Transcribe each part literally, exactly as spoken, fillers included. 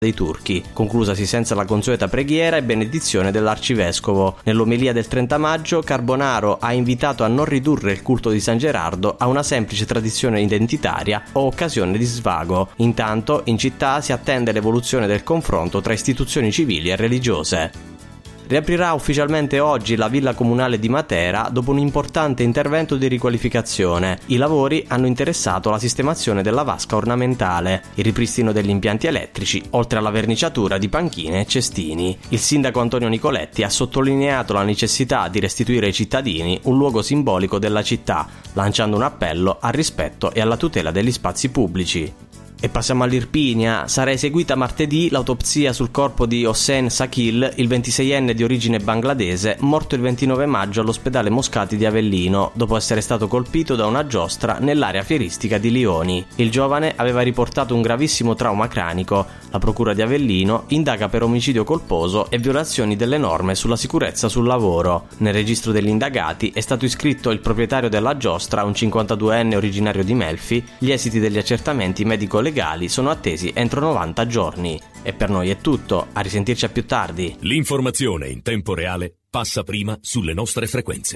dei turchi, conclusasi senza la consueta preghiera e benedizione dell'arcivescovo. Nell'omelia del trenta maggio Carbonaro ha invitato a non ridurre il culto di San Gerardo a una semplice tradizione identitaria o occasione di svago. Intanto in città si attende l'evoluzione del confronto tra istituzioni civili e religiose. Riaprirà ufficialmente oggi la villa comunale di Matera dopo un importante intervento di riqualificazione. I lavori hanno interessato la sistemazione della vasca ornamentale, il ripristino degli impianti elettrici, oltre alla verniciatura di panchine e cestini. Il sindaco Antonio Nicoletti ha sottolineato la necessità di restituire ai cittadini un luogo simbolico della città, lanciando un appello al rispetto e alla tutela degli spazi pubblici. E passiamo all'Irpinia. Sarà eseguita martedì l'autopsia sul corpo di Hossein Shakil, il ventiseienne di origine bangladese, morto il ventinove maggio all'ospedale Moscati di Avellino, dopo essere stato colpito da una giostra nell'area fieristica di Lioni. Il giovane aveva riportato un gravissimo trauma cranico. La procura di Avellino indaga per omicidio colposo e violazioni delle norme sulla sicurezza sul lavoro. Nel registro degli indagati è stato iscritto il proprietario della giostra, un cinquantaduenne originario di Melfi. Gli esiti degli accertamenti medico-legali sono attesi entro novanta giorni. E per noi è tutto, a risentirci a più tardi. L'informazione in tempo reale passa prima sulle nostre frequenze.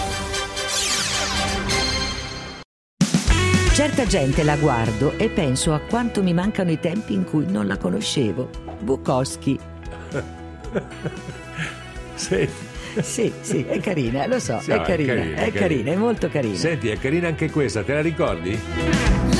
Certa gente la guardo e penso a quanto mi mancano i tempi in cui non la conoscevo. Bukowski. Sì. Sì, sì, è carina, lo so, Sì, è, è carina, carina, è è carina, carina. è molto carina. Senti, è carina anche questa, te la ricordi?